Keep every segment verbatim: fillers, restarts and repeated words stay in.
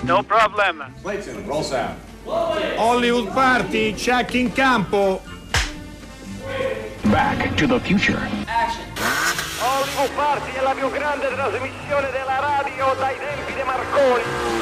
No problem. Clayton, roll sound. Hollywood Party, check in campo. Back to the Future. Hollywood Party è la più grande trasmissione della radio dai tempi di Marconi.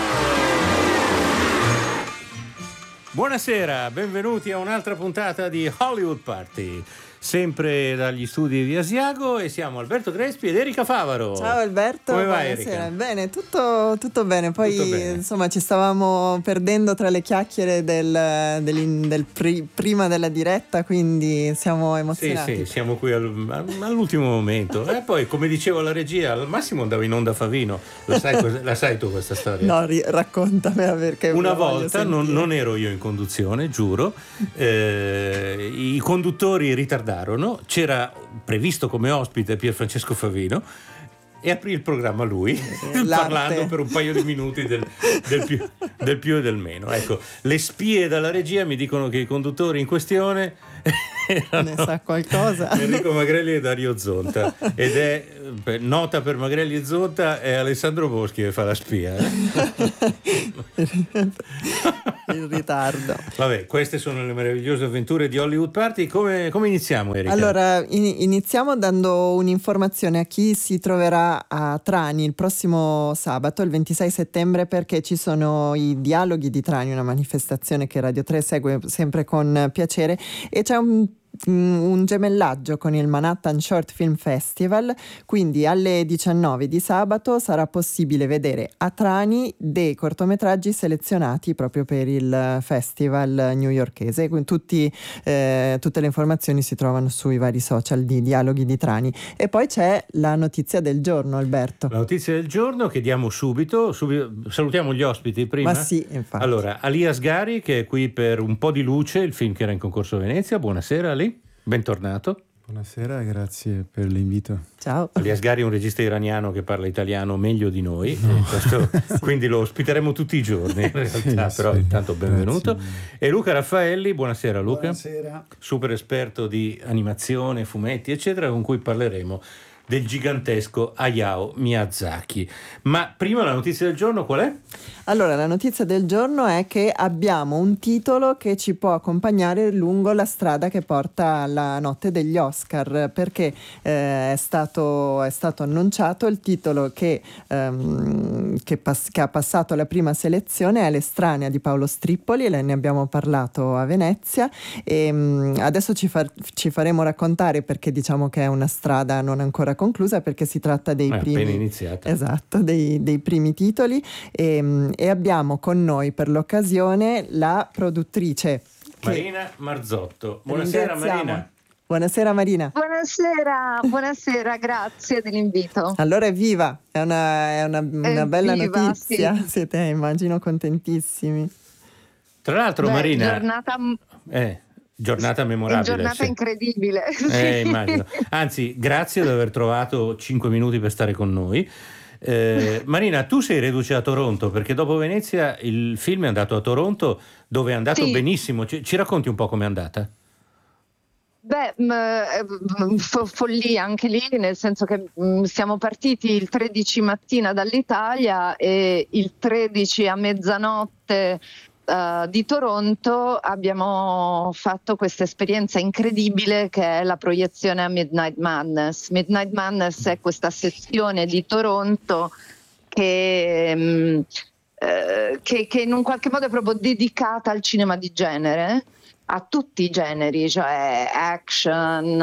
Buonasera, benvenuti a un'altra puntata di Hollywood Party, sempre dagli studi di Asiago, e siamo Alberto Crespi ed Erika Favaro. Ciao Alberto, come vai, buonasera. Erika? Bene, tutto, tutto bene. Poi Tutto bene. Insomma ci stavamo perdendo tra le chiacchiere del, del, del pri, prima della diretta, quindi siamo emozionati. Sì, sì, siamo qui al, all'ultimo momento. E poi, come dicevo alla regia, al massimo andavo in onda a Favino. La sai, la sai tu questa storia? No, ri, raccontamela perché una la voglio volta non, non ero io in conduzione, giuro, eh, i conduttori ritardarono, c'era previsto come ospite Pier Francesco Favino e aprì il programma lui parlando per un paio di minuti del, del, più, del più e del meno. Ecco, le spie dalla regia mi dicono che i conduttori in questione erano ne sa qualcosa. Enrico Magrelli e Dario Zonta, ed è nota per Magrelli e Zonta è Alessandro Boschi che fa la spia, eh? In ritardo. Vabbè, queste sono le meravigliose avventure di Hollywood Party. Come, come iniziamo, Erika? Allora, in, iniziamo dando un'informazione a chi si troverà a Trani il prossimo sabato, il ventisei settembre, perché ci sono i dialoghi di Trani, una manifestazione che Radio tre segue sempre con piacere, e c'è un un gemellaggio con il Manhattan Short Film Festival, quindi alle diciannove di sabato sarà possibile vedere a Trani dei cortometraggi selezionati proprio per il festival newyorkese. Tutti, eh, tutte le informazioni si trovano sui vari social di Dialoghi di Trani. E poi c'è la notizia del giorno, Alberto. La notizia del giorno che diamo subito, subito. Salutiamo gli ospiti prima. Ma sì, infatti. Allora, Ali Asghari, che è qui per Un po' di luce, il film che era in concorso a Venezia. Buonasera Ali. Bentornato. Buonasera, grazie per l'invito. Ciao. Ali Asghari è un regista iraniano che parla italiano meglio di noi, e questo, sì. Quindi lo ospiteremo tutti i giorni in realtà, sì, però sì. Intanto benvenuto. Grazie. E Luca Raffaelli, buonasera Luca. Buonasera. Super esperto di animazione, fumetti eccetera, con cui parleremo del gigantesco Hayao Miyazaki. Ma prima la notizia del giorno qual è? Allora, la notizia del giorno è che abbiamo un titolo che ci può accompagnare lungo la strada che porta alla notte degli Oscar, perché eh, è stato, è stato annunciato il titolo che, ehm, che, pass- che ha passato la prima selezione, è L'estranea di Paolo Strippoli, e ne abbiamo parlato a Venezia, e mh, adesso ci, far- ci faremo raccontare perché diciamo che è una strada non ancora conclusa, perché si tratta dei è primi, appena iniziata. Esatto, dei, dei primi titoli, e, e abbiamo con noi per l'occasione la produttrice Marina Marzotto. Buonasera Marina. Buonasera Marina. Buonasera, buonasera, grazie dell'invito. Allora evviva, è una, è una, una bella Evviva, notizia, sì. Siete immagino contentissimi. Tra l'altro, Beh, Marina, giornata... Eh. Giornata memorabile. Giornata sì. incredibile. Eh, immagino. Anzi, grazie di aver trovato cinque minuti per stare con noi. Eh, Marina, tu sei reduce a Toronto, perché dopo Venezia il film è andato a Toronto, dove è andato sì. benissimo. Ci, ci racconti un po' com'è andata? Beh, mh, fo- follia anche lì, nel senso che mh, siamo partiti il tredici mattina dall'Italia e il tredici a mezzanotte Uh, di Toronto abbiamo fatto questa esperienza incredibile che è la proiezione a Midnight Madness. Midnight Madness è questa sezione di Toronto che, um, uh, che, che in un qualche modo è proprio dedicata al cinema di genere, a tutti i generi, cioè action,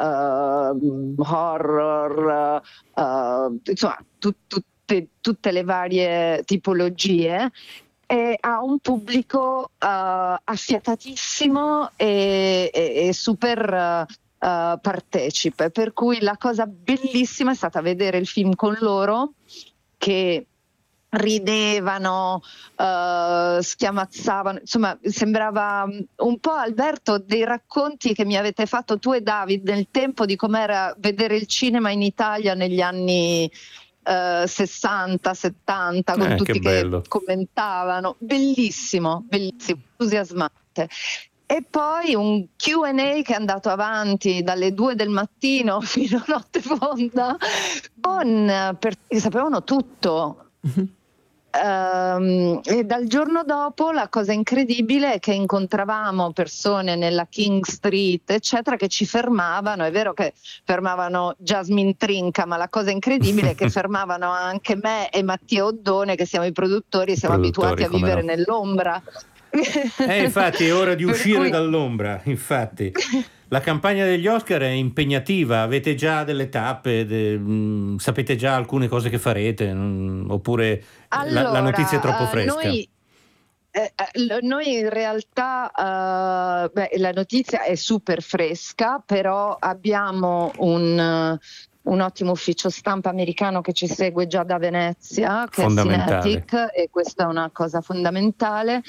uh, horror, uh, insomma tu, tutte, tutte le varie tipologie. E ha un pubblico uh, affiatatissimo e, e, e super uh, uh, partecipe, per cui la cosa bellissima è stata vedere il film con loro che ridevano, uh, schiamazzavano, insomma sembrava un po', Alberto, dei racconti che mi avete fatto tu e David nel tempo di com'era vedere il cinema in Italia negli anni Uh, sessanta settanta, con eh, tutti che, che commentavano. Bellissimo, bellissimo, entusiasmante. E poi un Q and A che è andato avanti dalle due del mattino fino a notte fonda, con, perché sapevano tutto. Um, e dal giorno dopo la cosa incredibile è che incontravamo persone nella King Street eccetera che ci fermavano. È vero che fermavano Jasmine Trinca, ma la cosa incredibile è che fermavano anche me e Mattia Oddone, che siamo i produttori e siamo Produttori, abituati a come vivere no. nell'ombra. Eh, infatti è ora di Per uscire cui- dall'ombra, infatti. La campagna degli Oscar è impegnativa, avete già delle tappe, de- mh, sapete già alcune cose che farete, mh, oppure la- la, Allora, notizia è troppo eh, fresca? Noi, eh, eh, l- noi in realtà, eh, beh, la notizia è super fresca, però abbiamo un, eh, un ottimo ufficio stampa americano che ci segue già da Venezia, che è Fondamentale. Cinetic, e questa è una cosa fondamentale.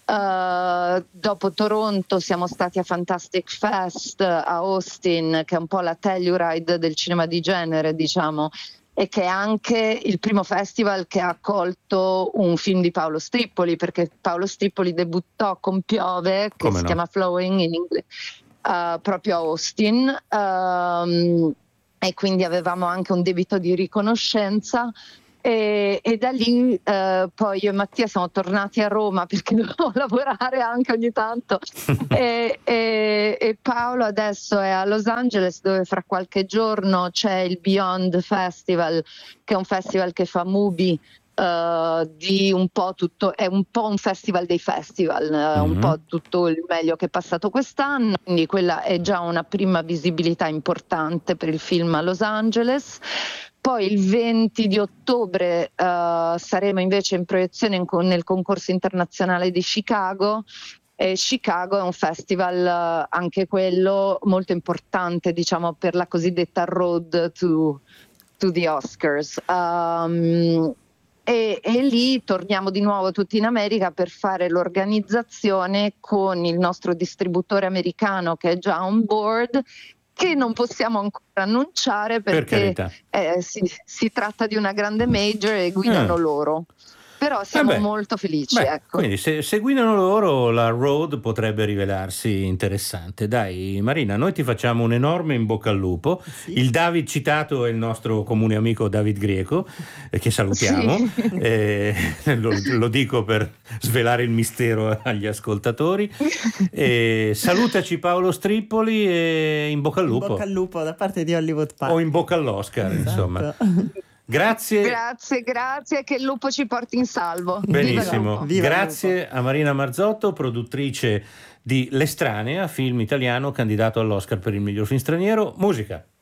Uh, dopo Toronto siamo stati a Fantastic Fest a Austin, che è un po' la Telluride del cinema di genere, diciamo, e che è anche il primo festival che ha accolto un film di Paolo Strippoli, perché Paolo Strippoli debuttò con Piove, che Come si no? chiama Flowing in inglese, uh, proprio a Austin, um, e quindi avevamo anche un debito di riconoscenza. E, e da lì eh, poi io e Mattia siamo tornati a Roma perché dovevamo lavorare anche ogni tanto e, e, e Paolo adesso è a Los Angeles, dove fra qualche giorno c'è il Beyond Festival, che è un festival che fa Mubi, uh, di un po' tutto, è un po' un festival dei festival, uh, un Mhm. po' tutto il meglio che è passato quest'anno, quindi quella è già una prima visibilità importante per il film a Los Angeles. Poi il venti di ottobre uh, saremo invece in proiezione in con- nel concorso internazionale di Chicago. E Chicago è un festival uh, anche quello molto importante, diciamo, per la cosiddetta road to, to the Oscars. Um, e, e lì torniamo di nuovo tutti in America per fare l'organizzazione con il nostro distributore americano, che è già on board, che non possiamo ancora annunciare Per perché carità. eh, si, si tratta di una grande major e guidano Ah. loro. Però siamo Vabbè. molto felici, Beh, ecco. quindi se, se guidano loro, la road potrebbe rivelarsi interessante. Dai Marina, noi ti facciamo un enorme in bocca al lupo. Sì. Il David citato è il nostro comune amico David Grieco, eh, che salutiamo. Sì. Eh, lo, lo dico per svelare il mistero agli ascoltatori. Eh, salutaci Paolo Strippoli e in bocca al In lupo. bocca al lupo da parte di Hollywood Park. O in bocca all'Oscar, insomma. Esatto. Grazie. Grazie, grazie, che il lupo ci porti in salvo. Viva il Benissimo, lupo. Viva il grazie a Marina Marzotto, produttrice di L'Estranea, film italiano candidato all'Oscar per il miglior film straniero. Musica.